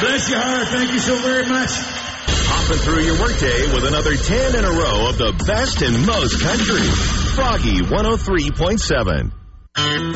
Bless your heart. Thank you so very much. Hopping through your workday with another 10 in a row of the best and most country. Froggy 103.7.